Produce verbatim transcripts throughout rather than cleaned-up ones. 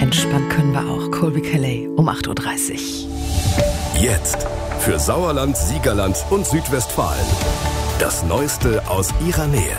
Entspannt können wir auch. Colby Kelly um acht Uhr dreißig. Jetzt für Sauerland, Siegerland und Südwestfalen. Das Neueste aus ihrer Nähe.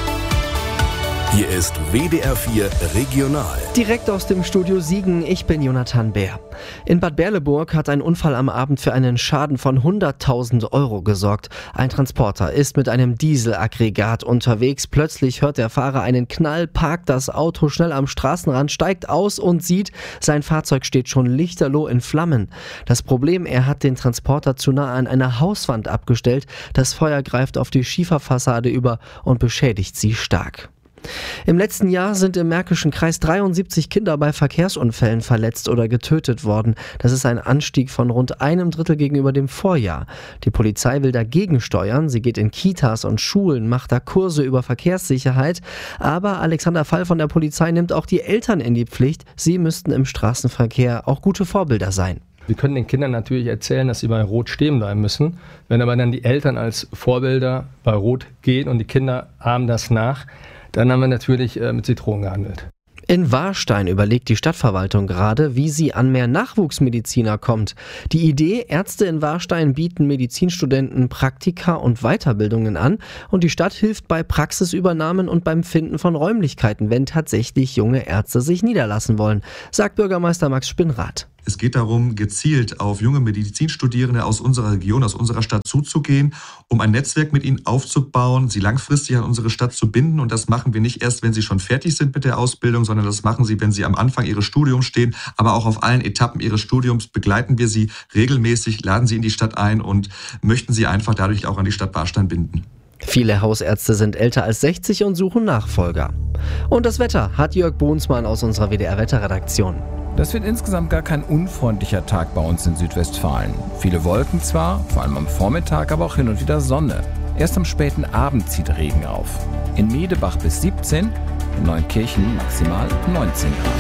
Hier ist W D R vier Regional. Direkt aus dem Studio Siegen, ich bin Jonathan Bär. In Bad Berleburg hat ein Unfall am Abend für einen Schaden von hunderttausend Euro gesorgt. Ein Transporter ist mit einem Dieselaggregat unterwegs. Plötzlich hört der Fahrer einen Knall, parkt das Auto schnell am Straßenrand, steigt aus und sieht, sein Fahrzeug steht schon lichterloh in Flammen. Das Problem, er hat den Transporter zu nah an einer Hauswand abgestellt. Das Feuer greift auf die Schieferfassade über und beschädigt sie stark. Im letzten Jahr sind im Märkischen Kreis dreiundsiebzig Kinder bei Verkehrsunfällen verletzt oder getötet worden. Das ist ein Anstieg von rund einem Drittel gegenüber dem Vorjahr. Die Polizei will dagegen steuern. Sie geht in Kitas und Schulen, macht da Kurse über Verkehrssicherheit. Aber Alexander Fall von der Polizei nimmt auch die Eltern in die Pflicht. Sie müssten im Straßenverkehr auch gute Vorbilder sein. Wir können den Kindern natürlich erzählen, dass sie bei Rot stehen bleiben müssen. Wenn aber dann die Eltern als Vorbilder bei Rot gehen und die Kinder ahmen das nach, dann haben wir natürlich äh, mit Zitronen gehandelt. In Warstein überlegt die Stadtverwaltung gerade, wie sie an mehr Nachwuchsmediziner kommt. Die Idee, Ärzte in Warstein bieten Medizinstudenten Praktika und Weiterbildungen an und die Stadt hilft bei Praxisübernahmen und beim Finden von Räumlichkeiten, wenn tatsächlich junge Ärzte sich niederlassen wollen, sagt Bürgermeister Max Spinnrath. Es geht darum, gezielt auf junge Medizinstudierende aus unserer Region, aus unserer Stadt zuzugehen, um ein Netzwerk mit ihnen aufzubauen, sie langfristig an unsere Stadt zu binden. Und das machen wir nicht erst, wenn sie schon fertig sind mit der Ausbildung, sondern das machen sie, wenn sie am Anfang ihres Studiums stehen. Aber auch auf allen Etappen ihres Studiums begleiten wir sie regelmäßig, laden sie in die Stadt ein und möchten sie einfach dadurch auch an die Stadt Warstein binden. Viele Hausärzte sind älter als sechzig und suchen Nachfolger. Und das Wetter hat Jörg Bohnsmann aus unserer W D R-Wetterredaktion. Das wird insgesamt gar kein unfreundlicher Tag bei uns in Südwestfalen. Viele Wolken zwar, vor allem am Vormittag, aber auch hin und wieder Sonne. Erst am späten Abend zieht Regen auf. In Medebach bis siebzehn, in Neunkirchen maximal neunzehn Grad.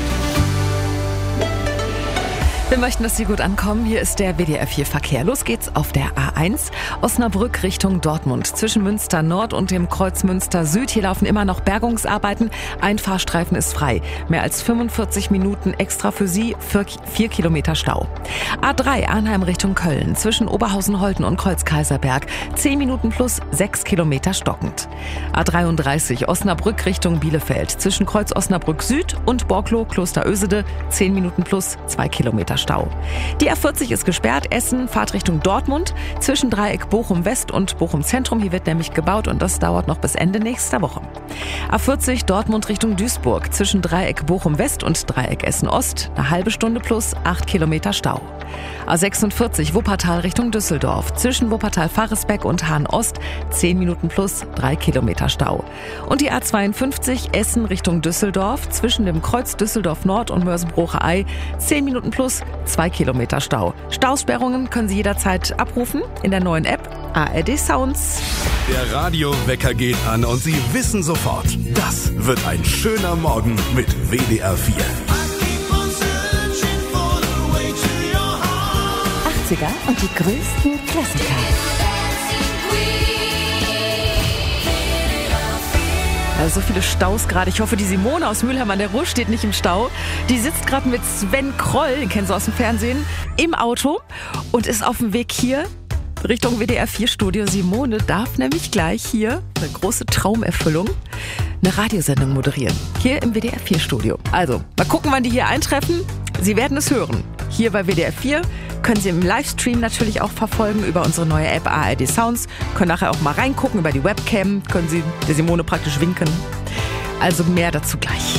Wir möchten, dass Sie gut ankommen. Hier ist der W D R vier Verkehr. Los geht's auf der A eins. Osnabrück Richtung Dortmund. Zwischen Münster Nord und dem Kreuz Münster Süd. Hier laufen immer noch Bergungsarbeiten. Ein Fahrstreifen ist frei. Mehr als fünfundvierzig Minuten extra für Sie. Für vier Kilometer Stau. A drei Arnheim Richtung Köln. Zwischen Oberhausen-Holten und Kreuz Kaiserberg. zehn Minuten plus sechs Kilometer stockend. A dreiunddreißig Osnabrück Richtung Bielefeld. Zwischen Kreuz Osnabrück Süd und Borkloh Klosterösede. zehn Minuten plus zwei Kilometer Stau. Die A vierzig ist gesperrt. Essen, Fahrt Richtung Dortmund. Zwischen Dreieck Bochum West und Bochum Zentrum. Hier wird nämlich gebaut und das dauert noch bis Ende nächster Woche. A vierzig Dortmund Richtung Duisburg. Zwischen Dreieck Bochum West und Dreieck Essen Ost. Eine halbe Stunde plus acht Kilometer Stau. A sechsundvierzig Wuppertal Richtung Düsseldorf. Zwischen Wuppertal-Faresbeck und Hahn Ost. zehn Minuten plus drei Kilometer Stau. Und die A zweiundfünfzig Essen Richtung Düsseldorf. Zwischen dem Kreuz Düsseldorf Nord und Mörsen-Brocher Ei. zehn Minuten plus zwei Kilometer Stau. Stausperrungen können Sie jederzeit abrufen in der neuen App A R D Sounds. Der Radiowecker geht an und Sie wissen sofort, das wird ein schöner Morgen mit W D R vier. achtziger und die größten Klassiker. Also so viele Staus gerade. Ich hoffe, die Simone aus Mülheim an der Ruhr steht nicht im Stau. Die sitzt gerade mit Sven Kroll, den kennen Sie aus dem Fernsehen, im Auto und ist auf dem Weg hier Richtung W D R vier Studio. Simone darf nämlich gleich hier, eine große Traumerfüllung, eine Radiosendung moderieren. Hier im W D R vier Studio. Also, mal gucken, wann die hier eintreffen. Sie werden es hören. Hier bei W D R vier können Sie im Livestream natürlich auch verfolgen über unsere neue App A R D Sounds. Können nachher auch mal reingucken über die Webcam. Können Sie der Simone praktisch winken. Also mehr dazu gleich.